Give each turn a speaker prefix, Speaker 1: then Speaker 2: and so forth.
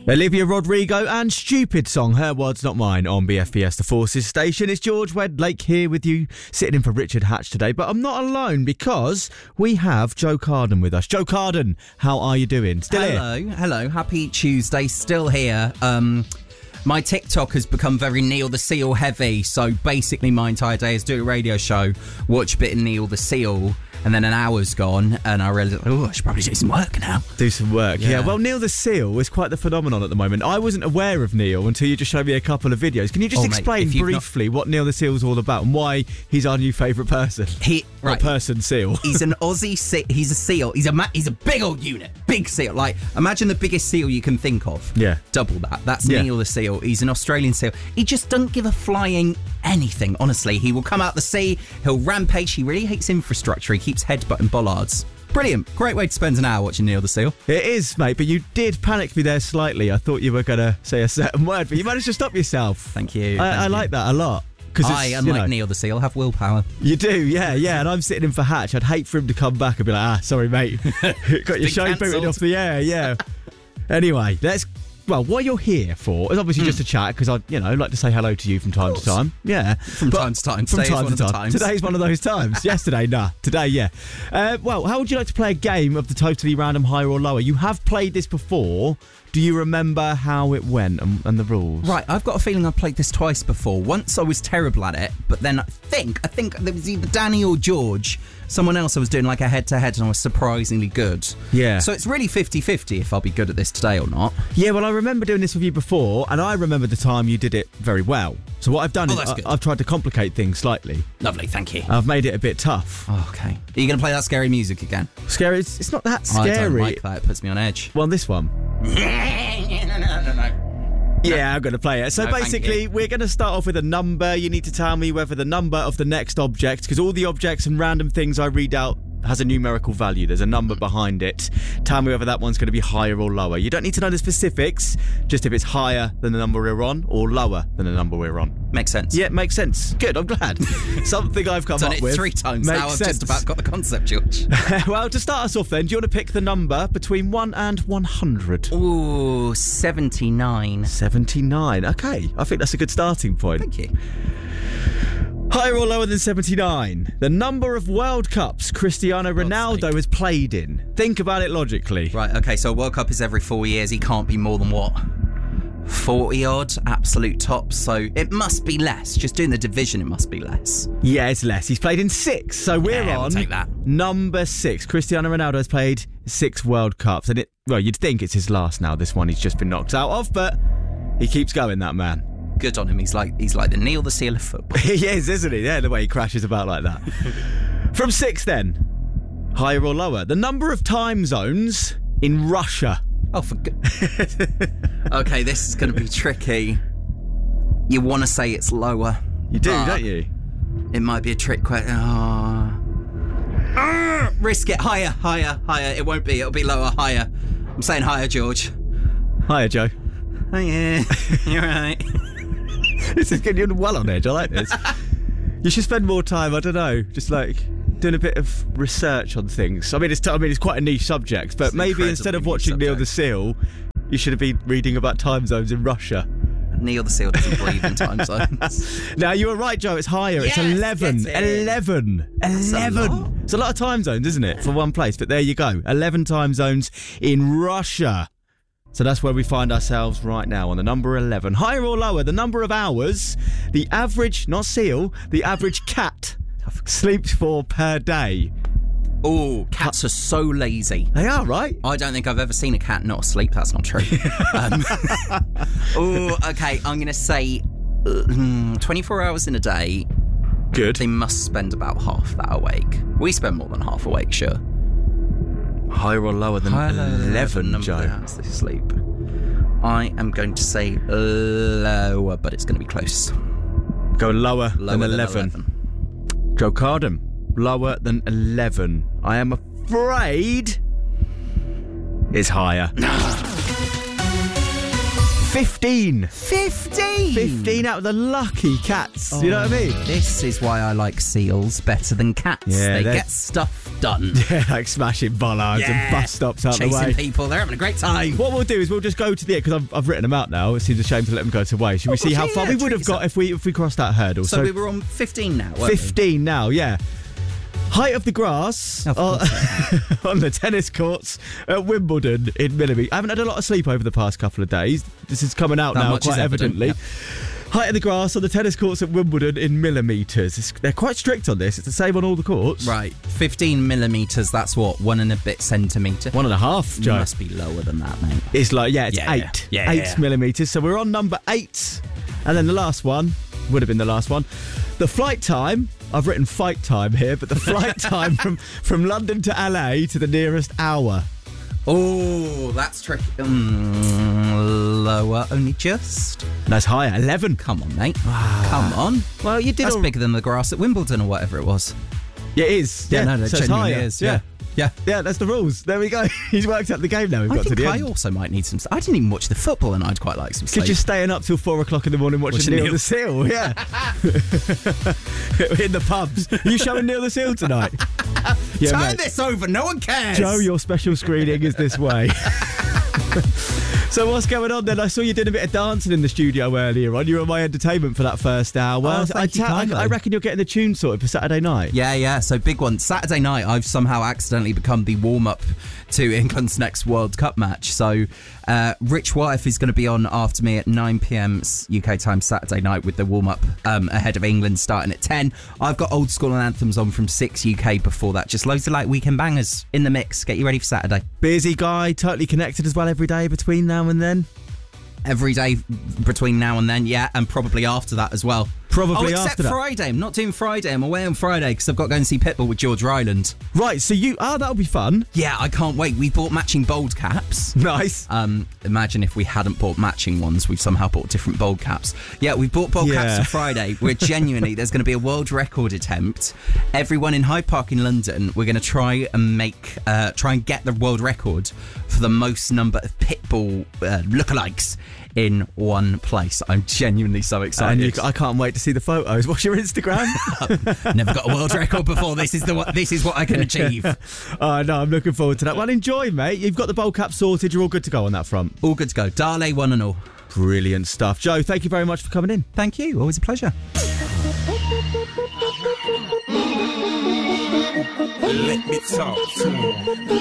Speaker 1: Olivia Rodrigo and Stupid Song, her words not mine, on BFBS The Forces station. It's George Wedlake here with you, sitting in for Richard Hatch today, but I'm not alone because we have Joe Carden with us. Joe Carden, how are you doing? Still here?
Speaker 2: Hello, happy Tuesday, still here. My TikTok has become very Neil the Seal heavy, so basically my entire day is do a radio show, watch a bit of Neil the Seal, and then an hour's gone, and I realised, I should probably do some work now.
Speaker 1: Do some work, yeah. Well, Neil the Seal is quite the phenomenon at the moment. I wasn't aware of Neil until you just showed me a couple of videos. Can you just explain briefly what Neil the Seal's all about and why he's our new favourite person? Person seal.
Speaker 2: He's an Aussie seal. He's a seal. He's a big old unit. Big seal. Like, imagine the biggest seal you can think of.
Speaker 1: Yeah.
Speaker 2: Double that. That's Neil the Seal. He's an Australian seal. He just doesn't give a flying anything, honestly. He will come out the sea. He'll rampage. He really hates infrastructure. He keeps headbutting bollards. Brilliant. Great way to spend an hour watching Neil the Seal.
Speaker 1: It is, mate, but you did panic me there slightly. I thought you were going to say a certain word, but you managed to stop yourself.
Speaker 2: Thank you.
Speaker 1: I like that a lot.
Speaker 2: I, unlike Neil the Seal, have willpower.
Speaker 1: You do, yeah, and I'm sitting in for Hatch. I'd hate for him to come back and be like, sorry, mate. Got your show booted off the air, yeah. Anyway, what you're here for is obviously just a chat, because I, like to say hello to you from time to time. Yeah.
Speaker 2: From time to time.
Speaker 1: Today's one of those times. Yesterday, nah. Today, yeah. How would you like to play a game of the totally random higher or lower? You have played this before. Do you remember how it went and the rules?
Speaker 2: Right, I've got a feeling I've played this twice before. Once I was terrible at it, but then I think there was either Danny or George, someone else I was doing like a head-to-head, and I was surprisingly good. Yeah. So it's really 50-50 if I'll be good at this today or not.
Speaker 1: Yeah, well, I remember doing this with you before, and I remember the time you did it very well. So what I've done is I've tried to complicate things slightly.
Speaker 2: Lovely, thank you.
Speaker 1: I've made it a bit tough.
Speaker 2: Oh, okay. Are you going to play that scary music again?
Speaker 1: Scary? It's not that scary.
Speaker 2: I don't like that. It puts me on edge.
Speaker 1: Well, this one.
Speaker 2: No.
Speaker 1: Yeah, I'm going to play it. So basically, we're going to start off with a number. You need to tell me whether the number of the next object, because all the objects and random things I read out has a numerical value. There's a number behind it. Tell me whether that one's going to be higher or lower. You don't need to know the specifics, just if it's higher than the number we're on or lower than the number we're on.
Speaker 2: Makes sense.
Speaker 1: Yeah, makes sense. Good, I'm glad. Something I've come up with.
Speaker 2: Done it 3 times now. I've just about got the concept, George.
Speaker 1: Well, to start us off then, do you want to pick the number between 1 and 100?
Speaker 2: Ooh, 79.
Speaker 1: 79. Okay, I think that's a good starting point.
Speaker 2: Thank you.
Speaker 1: Higher or lower than 79? The number of World Cups Cristiano Ronaldo has played in. Think about it logically.
Speaker 2: Right, okay, so a World Cup is every 4 years. He can't be more than what? 40-odd, absolute tops, so it must be less. Just doing the division, it must be less.
Speaker 1: Yeah, it's less. He's played in 6, so we're on
Speaker 2: we'll take that.
Speaker 1: Number 6. Cristiano Ronaldo has played 6 World Cups, and you'd think it's his last now, this one he's just been knocked out of, but he keeps going, that man.
Speaker 2: Good on him. He's like the Neil the Seal of football.
Speaker 1: He is, isn't he? Yeah, the way he crashes about like that. From 6 then, higher or lower? The number of time zones in Russia.
Speaker 2: Oh, okay, this is going to be tricky. You want to say it's lower.
Speaker 1: You do, don't you?
Speaker 2: It might be a trick question. Risk it. Higher. It won't be. It'll be lower. Higher. I'm saying higher, George.
Speaker 1: Higher, Joe.
Speaker 2: Oh, yeah. You're right.
Speaker 1: This is getting you well on edge. I like this. You should spend more time, I don't know, just like doing a bit of research on things. I mean, it's quite a niche subject, but maybe instead of watching Neil the Seal, you should have been reading about time zones in Russia.
Speaker 2: Neil the Seal doesn't believe in time zones.
Speaker 1: Now, you were right, Joe. It's higher. Yes, it's 11. 11. It's a lot of time zones, isn't it, for one place? But there you go. 11 time zones in Russia. So that's where we find ourselves right now, on the number 11. Higher or lower, the number of hours the average, not seal, the average cat sleeps for per day.
Speaker 2: Oh, cats are so lazy.
Speaker 1: They are, right?
Speaker 2: I don't think I've ever seen a cat not asleep. That's not true. Okay, I'm going to say 24 hours in a day.
Speaker 1: Good.
Speaker 2: They must spend about half that awake. We spend more than half awake, sure.
Speaker 1: Higher or lower than 11, Joe?
Speaker 2: Hours they sleep. I am going to say lower, but it's going to be close.
Speaker 1: Go lower than 11. Joe Carden, lower than 11. I am afraid it's higher. 15.
Speaker 2: 15?
Speaker 1: 15 out of the lucky cats. You know what I mean?
Speaker 2: This is why I like seals better than cats.
Speaker 1: Yeah,
Speaker 2: they
Speaker 1: they're-
Speaker 2: get stuff done.
Speaker 1: Yeah, like smashing bollards and bus stops out the way.
Speaker 2: Chasing people, they're having a great time.
Speaker 1: What we'll do is we'll just go to the end, because I've written them out now. It seems a shame to let them go to waste. Should we see how far we would have got if we crossed that hurdle?
Speaker 2: So we were on 15 now, weren't
Speaker 1: 15 now, yeah. Height of the grass on the tennis courts at Wimbledon in millimetres. I haven't had a lot of sleep over the past couple of days. This is coming out
Speaker 2: That
Speaker 1: now
Speaker 2: much is
Speaker 1: quite
Speaker 2: evident,
Speaker 1: evidently.
Speaker 2: yeah.
Speaker 1: Height of the grass on the tennis courts at Wimbledon in millimetres. They're quite strict on this. It's the same on all the courts.
Speaker 2: Right, 15 millimetres, that's what, 1 and a bit centimetre?
Speaker 1: 1.5, Joe.
Speaker 2: Must be lower than that, mate.
Speaker 1: It's like, it's
Speaker 2: Yeah,
Speaker 1: 8.
Speaker 2: yeah.
Speaker 1: 8 millimetres. So we're on number 8. And then the last one, would have been the last one. The flight time, I've written fight time here, but the flight time from London to LA to the nearest hour.
Speaker 2: Oh, that's tricky. Lower, only just.
Speaker 1: That's higher, 11.
Speaker 2: Come on, mate. Come on.
Speaker 1: Well, you did
Speaker 2: That's
Speaker 1: all...
Speaker 2: bigger than the grass at Wimbledon or whatever it was.
Speaker 1: Yeah, it is. Yeah,
Speaker 2: no,
Speaker 1: so it's
Speaker 2: genuinely
Speaker 1: higher.
Speaker 2: is. Yeah.
Speaker 1: Yeah, that's the rules. There we go. He's worked out the game now. We've
Speaker 2: I
Speaker 1: got to
Speaker 2: think
Speaker 1: the
Speaker 2: I
Speaker 1: end.
Speaker 2: also might need some... I didn't even watch the football and I'd quite like some
Speaker 1: Because
Speaker 2: sleep.
Speaker 1: you're staying up till 4 o'clock in the morning watching Neil the Seal. Yeah. In the pubs. Are you showing Neil the Seal tonight? Yeah,
Speaker 2: Turn
Speaker 1: mate.
Speaker 2: this over, no one cares.
Speaker 1: Joe, your special screening is this way. So what's going on then? I saw you did a bit of dancing in the studio earlier on. You were my entertainment for that first hour.
Speaker 2: Oh, thank you kindly.
Speaker 1: I reckon you're getting the tune sorted for Saturday night.
Speaker 2: Yeah, so big one. Saturday night, I've somehow accidentally become the warm-up to England's next World Cup match. So Rich Wife is going to be on after me at 9 p.m. UK time Saturday night with the warm-up ahead of England starting at 10. I've got old school and anthems on from 6 UK before that. Just loads of like weekend bangers in the mix. Get you ready for Saturday.
Speaker 1: Busy guy, totally connected as well every day between now and then.
Speaker 2: Every day between now and then, yeah, and probably after that as well.
Speaker 1: Probably
Speaker 2: except
Speaker 1: after that.
Speaker 2: Friday. I'm not doing Friday. I'm away on Friday because I've got to go and see Pitbull with George Ryland.
Speaker 1: Right, so that'll be fun.
Speaker 2: Yeah, I can't wait. We bought matching bold caps.
Speaker 1: Nice.
Speaker 2: Imagine if we hadn't bought matching ones, we've somehow bought different bold caps. Yeah, we bought bold caps on Friday. We're genuinely, there's going to be a world record attempt. Everyone in Hyde Park in London, we're going to try and get the world record for the most number of Pitbull lookalikes in one place. I'm genuinely so excited.
Speaker 1: And I can't wait to see the photos. What's your Instagram?
Speaker 2: Never got a world record before. This is what I can achieve.
Speaker 1: Oh, no, I'm looking forward to that. Well, enjoy, mate. You've got the bowl cap sorted. You're all good to go on that front.
Speaker 2: All good to go. Dale, one and all.
Speaker 1: Brilliant stuff. Joe, thank you very much for coming in.
Speaker 2: Thank you. Always a pleasure.
Speaker 3: Let me talk to him.